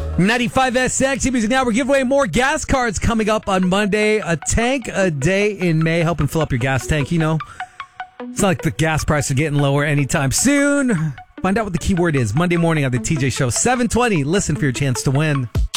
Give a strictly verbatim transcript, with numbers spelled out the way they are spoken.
ninety-five S X Music Now. We're giving away more gas cards coming up on Monday. A tank a day in May, helping fill up your gas tank. You know, it's not like the gas prices are getting lower anytime soon. Find out what the keyword is Monday morning on the T J Show, seven twenty. Listen for your chance to win.